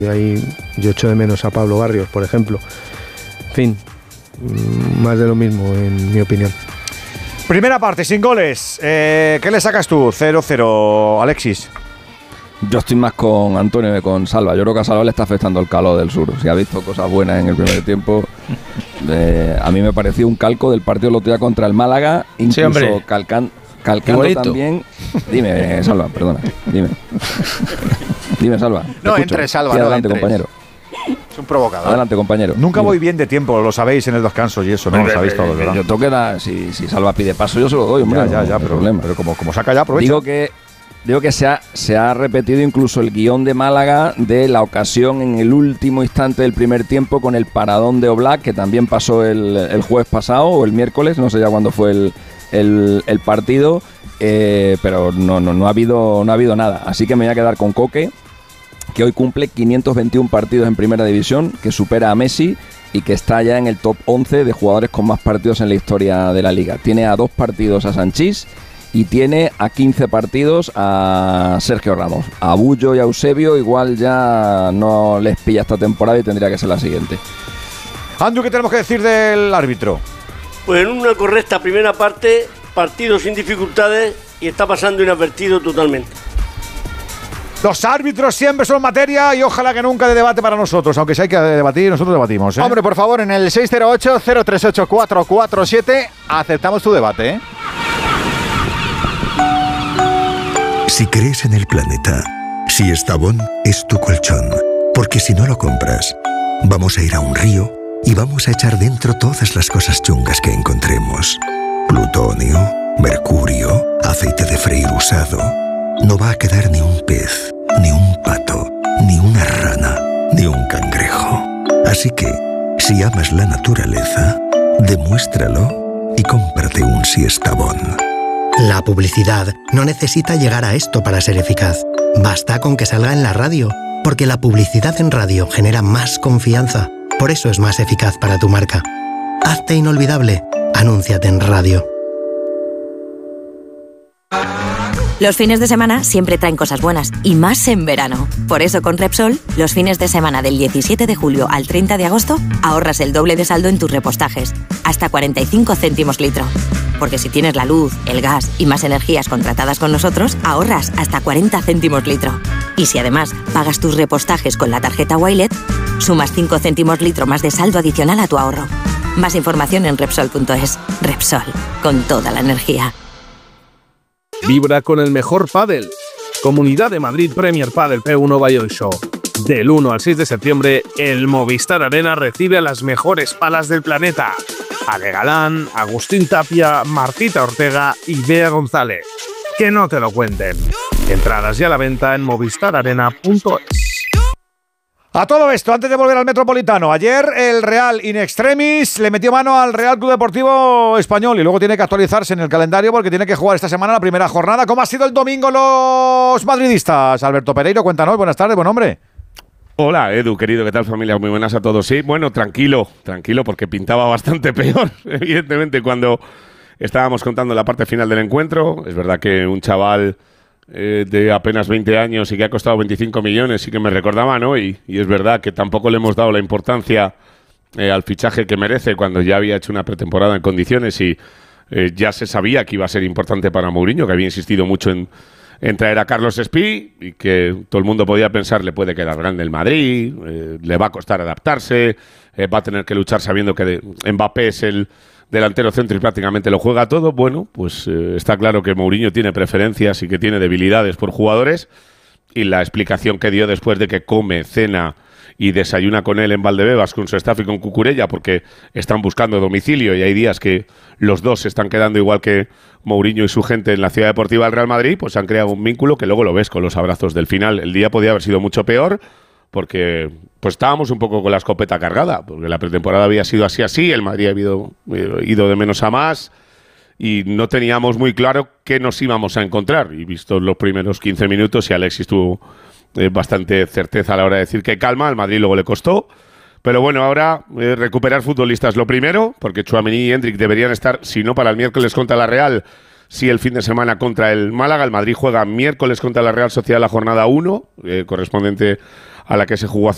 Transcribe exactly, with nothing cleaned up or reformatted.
Ahí yo echo de menos a Pablo Barrios, por ejemplo. En fin, más de lo mismo, en mi opinión. Primera parte, sin goles. Eh, ¿Qué le sacas tú? cero cero, Alexis. Yo estoy más con Antonio que con Salva. Yo creo que a Salva le está afectando el calor del sur. Si ha visto cosas buenas en el primer tiempo, eh, a mí me pareció un calco del partido del otro día contra el Málaga, incluso sí, calcan, calcando también. Dime, Salva, perdona. Dime. Dime, Salva. No, entre Salva, sí, no adelante, entres. compañero. Es un provocador. Adelante, compañero. Nunca Dime. voy bien de tiempo, lo sabéis en el descanso y eso, no Hombre, lo sabéis todos, ¿verdad? Yo tengo que dar, si, si Salva pide paso, yo se lo doy, hombre. Ya, ya, no, ya, no pero, problema. pero como, como saca ya, aprovecha. Digo que, digo que se, ha, se ha repetido incluso el guión de Málaga de la ocasión en el último instante del primer tiempo con el paradón de Oblak, que también pasó el, el jueves pasado o el miércoles, no sé ya cuándo fue el, el, el partido, eh, pero no, no, no, ha habido, no ha habido nada. Así que me voy a quedar con Coque, que hoy cumple quinientos veintiún partidos en Primera División, que supera a Messi y que está ya en el top once de jugadores con más partidos en la historia de la Liga. Tiene a dos partidos a Sanchís y tiene a quince partidos a Sergio Ramos. A Bullo y a Eusebio igual ya no les pilla esta temporada y tendría que ser la siguiente. Andrew, ¿qué tenemos que decir del árbitro? Pues en una correcta primera parte, partido sin dificultades y está pasando inadvertido totalmente. Los árbitros siempre son materia y ojalá que nunca de debate para nosotros, aunque si hay que debatir, nosotros debatimos, ¿eh? Hombre, por favor, en el seis cero ocho, cero tres ocho, cuatro cuatro siete aceptamos tu debate, ¿eh? Si crees en el planeta, si Estavón es tu colchón, porque si no lo compras, vamos a ir a un río y vamos a echar dentro todas las cosas chungas que encontremos. Plutonio, mercurio, aceite de freír usado. No va a quedar ni un pez, ni un pato, ni una rana, ni un cangrejo. Así que, si amas la naturaleza, demuéstralo y cómprate un Siestabón. La publicidad no necesita llegar a esto para ser eficaz. Basta con que salga en la radio, porque la publicidad en radio genera más confianza. Por eso es más eficaz para tu marca. Hazte inolvidable. Anúnciate en radio. Los fines de semana siempre traen cosas buenas, y más en verano. Por eso con Repsol, los fines de semana del diecisiete de julio al treinta de agosto, ahorras el doble de saldo en tus repostajes, hasta cuarenta y cinco céntimos litro. Porque si tienes la luz, el gas y más energías contratadas con nosotros, ahorras hasta cuarenta céntimos litro. Y si además pagas tus repostajes con la tarjeta Wilet, sumas cinco céntimos litro más de saldo adicional a tu ahorro. Más información en Repsol punto es. Repsol, con toda la energía. Vibra con el mejor pádel. Comunidad de Madrid Premier Padel P uno Valladolid Show. Del uno al seis de septiembre, el Movistar Arena recibe a las mejores palas del planeta. Ale Galán, Agustín Tapia, Martita Ortega y Bea González. Que no te lo cuenten. Entradas ya a la venta en movistar arena punto es. A todo esto, antes de volver al Metropolitano, ayer el Real in extremis le metió mano al Real Club Deportivo Español y luego tiene que actualizarse en el calendario porque tiene que jugar esta semana la primera jornada. ¿Cómo ha sido el domingo los madridistas? Alberto Pereiro, cuéntanos. Buenas tardes, buen hombre. Hola, Edu, querido, ¿qué tal, familia? Muy buenas a todos. Sí, bueno, tranquilo, tranquilo, porque pintaba bastante peor, evidentemente, cuando estábamos contando la parte final del encuentro. Es verdad que un chaval eh, de apenas veinte años y que ha costado veinticinco millones sí que me recordaba, ¿no? Y, y es verdad que tampoco le hemos dado la importancia eh, al fichaje que merece cuando ya había hecho una pretemporada en condiciones y eh, ya se sabía que iba a ser importante para Mourinho, que había insistido mucho en en traer a Carlos Espí y que todo el mundo podía pensar le puede quedar grande el Madrid, eh, le va a costar adaptarse, eh, va a tener que luchar sabiendo que de, Mbappé es el delantero centro y prácticamente lo juega todo. Bueno, pues eh, está claro que Mourinho tiene preferencias y que tiene debilidades por jugadores y la explicación que dio después de que come, cena y desayuna con él en Valdebebas, con su staff y con Cucurella, porque están buscando domicilio y hay días que los dos se están quedando igual que Mourinho y su gente en la Ciudad Deportiva del Real Madrid, pues han creado un vínculo que luego lo ves con los abrazos del final. El día podía haber sido mucho peor porque pues estábamos un poco con la escopeta cargada, porque la pretemporada había sido así así, el Madrid había ido, ido de menos a más y no teníamos muy claro qué nos íbamos a encontrar. Y visto los primeros quince minutos, y Alexis tuvo eh, bastante certeza a la hora de decir que calma, al Madrid luego le costó. Pero bueno, ahora eh, recuperar futbolistas lo primero, porque Tchouaméni y Hendrik deberían estar, si no para el miércoles contra la Real, sí el fin de semana contra el Málaga. El Madrid juega miércoles contra la Real Sociedad la jornada uno, eh, correspondiente a la que se jugó hace